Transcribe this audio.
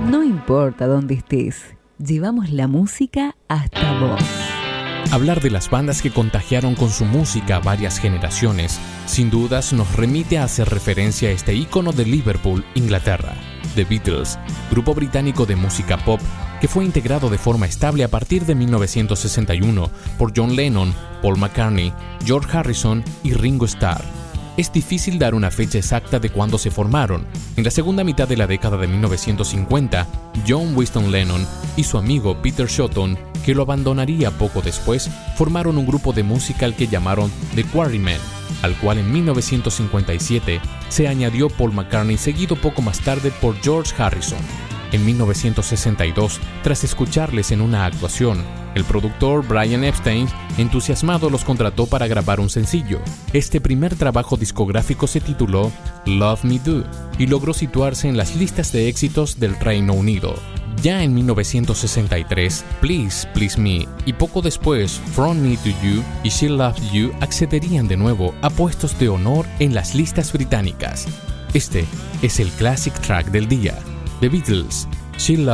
No importa dónde estés, llevamos la música hasta vos. Hablar de las bandas que contagiaron con su música a varias generaciones, sin dudas nos remite a hacer referencia a este ícono de Liverpool, Inglaterra, The Beatles, grupo británico de música pop que fue integrado de forma estable a partir de 1961 por John Lennon, Paul McCartney, George Harrison y Ringo Starr. Es difícil dar una fecha exacta de cuándo se formaron. En la segunda mitad de la década de 1950, John Winston Lennon y su amigo Peter Shotton, que lo abandonaría poco después, formaron un grupo de música al que llamaron The Quarrymen, al cual en 1957 se añadió Paul McCartney, seguido poco más tarde por George Harrison. En 1962, tras escucharles en una actuación, el productor Brian Epstein, entusiasmado, los contrató para grabar un sencillo. Este primer trabajo discográfico se tituló Love Me Do y logró situarse en las listas de éxitos del Reino Unido. Ya en 1963, Please Please Me y poco después From Me to You y She Loves You accederían de nuevo a puestos de honor en las listas británicas. Este es el classic track del día. The Beatles, She Loves